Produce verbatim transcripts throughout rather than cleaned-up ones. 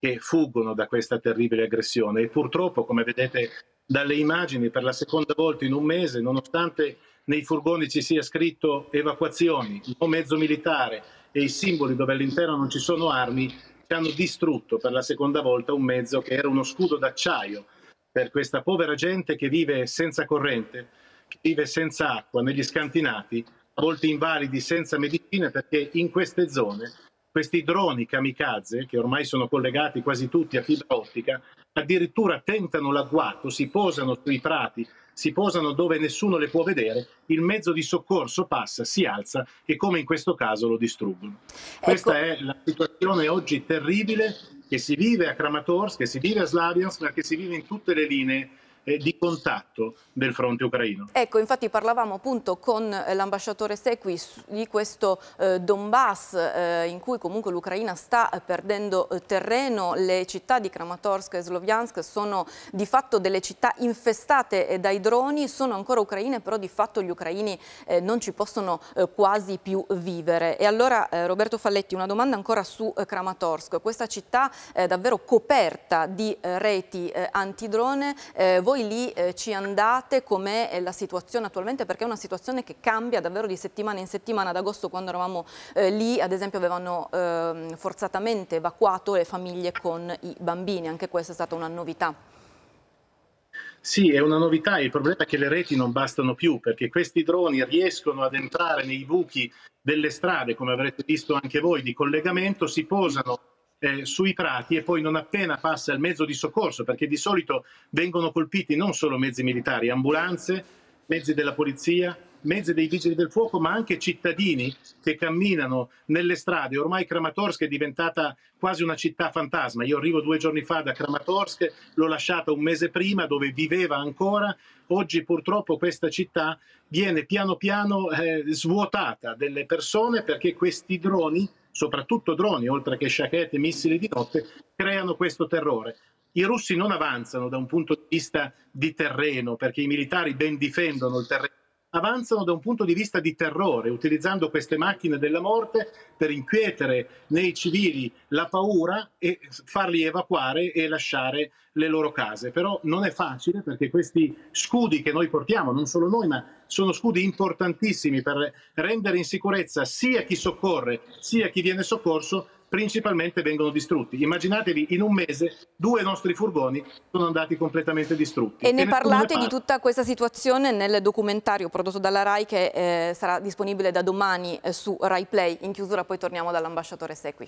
che fuggono da questa terribile aggressione e purtroppo, come vedete dalle immagini, per la seconda volta in un mese, nonostante nei furgoni ci sia scritto evacuazioni, no mezzo militare e i simboli dove all'interno non ci sono armi, ci hanno distrutto per la seconda volta un mezzo che era uno scudo d'acciaio per questa povera gente che vive senza corrente, che vive senza acqua, negli scantinati, a volte invalidi, senza medicine, perché in queste zone questi droni kamikaze, che ormai sono collegati quasi tutti a fibra ottica, addirittura tentano l'agguato, si posano sui prati, si posano dove nessuno le può vedere, il mezzo di soccorso passa, si alza e come in questo caso lo distruggono. Questa Ecco, è la situazione oggi terribile che si vive a Kramatorsk, che si vive a Slaviansk, ma che si vive in tutte le linee eh, di contatto del fronte ucraino. Ecco, infatti parlavamo appunto con l'ambasciatore Sequi di questo eh, Donbass eh, in cui comunque l'Ucraina sta perdendo eh, terreno. Le città di Kramatorsk e Sloviansk sono di fatto delle città infestate eh, dai droni, sono ancora ucraine, però di fatto gli ucraini eh, non ci possono eh, quasi più vivere. E allora eh, Roberto Falletti, una domanda ancora su eh, Kramatorsk, questa città è davvero coperta di eh, reti eh, antidrone, eh, voi lì eh, ci andate? Com'è la situazione attualmente, perché è una situazione che cambia davvero di settimana in settimana. Ad agosto, quando eravamo eh, lì, ad esempio, avevano eh, forzatamente evacuato le famiglie con i bambini, anche questa è stata una novità. Sì, è una novità, il problema è che le reti non bastano più, perché questi droni riescono ad entrare nei buchi delle strade, come avrete visto anche voi, di collegamento, si posano eh, sui prati e poi non appena passa il mezzo di soccorso, perché di solito vengono colpiti non solo mezzi militari, ambulanze, mezzi della polizia, mezzi dei vigili del fuoco, ma anche cittadini che camminano nelle strade. Ormai Kramatorsk è diventata quasi una città fantasma. Io arrivo due giorni fa da Kramatorsk, l'ho lasciata un mese prima dove viveva ancora. Oggi purtroppo questa città viene piano piano eh, svuotata delle persone perché questi droni, soprattutto droni, oltre che sciacchette e missili di notte, creano questo terrore. I russi non avanzano da un punto di vista di terreno, perché i militari ben difendono il terreno, avanzano da un punto di vista di terrore, utilizzando queste macchine della morte per inquietere nei civili la paura e farli evacuare e lasciare le loro case. Però non è facile, perché questi scudi che noi portiamo, non solo noi, ma sono scudi importantissimi per rendere in sicurezza sia chi soccorre sia chi viene soccorso, principalmente vengono distrutti. Immaginatevi, in un mese due nostri furgoni sono andati completamente distrutti. E ne E nessuno ne parlate di parla. tutta questa situazione nel documentario prodotto dalla RAI che eh, sarà disponibile da domani eh, su RAI Play. In chiusura poi torniamo dall'ambasciatore Sequi.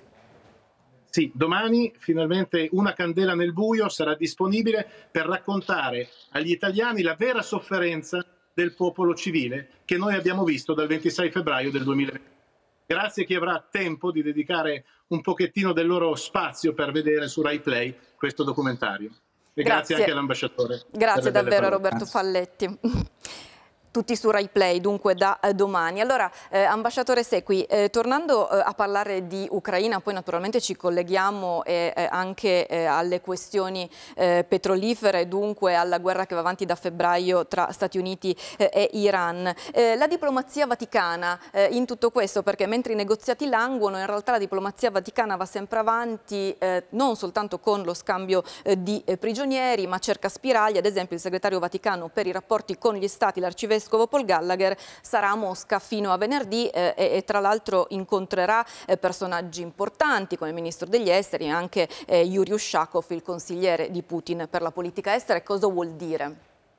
Sì, domani finalmente Una candela nel buio sarà disponibile per raccontare agli italiani la vera sofferenza del popolo civile che noi abbiamo visto dal ventisei febbraio del duemilaventi. Grazie a chi avrà tempo di dedicare un pochettino del loro spazio per vedere su RAI Play questo documentario. E grazie anche Grazie, all'ambasciatore per grazie le belle davvero parole. Roberto Falletti. Tutti su Rai Play, dunque da eh, domani. Allora, eh, ambasciatore Sequi, eh, tornando eh, a parlare di Ucraina, poi naturalmente ci colleghiamo eh, eh, anche eh, alle questioni eh, petrolifere, dunque alla guerra che va avanti da febbraio tra Stati Uniti eh, e Iran. Eh, la diplomazia vaticana eh, in tutto questo, perché mentre i negoziati languono, in realtà la diplomazia vaticana va sempre avanti, eh, non soltanto con lo scambio eh, di eh, prigionieri, ma cerca spiragli. Ad esempio il segretario vaticano per i rapporti con gli stati, l'arcivescovo Paul Gallagher, sarà a Mosca fino a venerdì eh, e, e tra l'altro incontrerà eh, personaggi importanti come il ministro degli esteri e anche eh, Yuri Ushakov, il consigliere di Putin per la politica estera. E cosa vuol dire?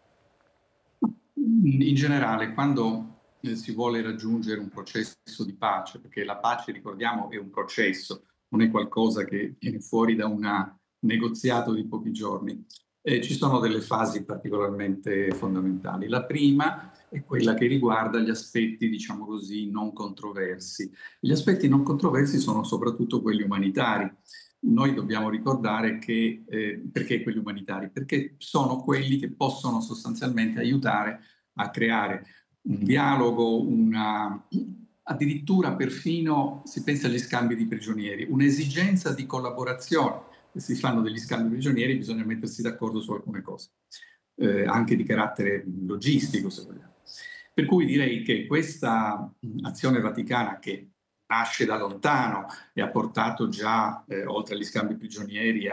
In generale, quando eh, si vuole raggiungere un processo di pace, perché la pace, ricordiamo, è un processo, non è qualcosa che viene fuori da un negoziato di pochi giorni, eh, ci sono delle fasi particolarmente fondamentali. La prima è quella che riguarda gli aspetti, diciamo così, non controversi. Gli aspetti non controversi sono soprattutto quelli umanitari. Noi dobbiamo ricordare che, eh, perché quelli umanitari? Perché sono quelli che possono sostanzialmente aiutare a creare un dialogo, una, addirittura perfino si pensa agli scambi di prigionieri, un'esigenza di collaborazione. Se si fanno degli scambi di prigionieri bisogna mettersi d'accordo su alcune cose, eh, anche di carattere logistico se vogliamo. Per cui direi che questa azione vaticana, che nasce da lontano e ha portato già, eh, oltre agli scambi prigionieri,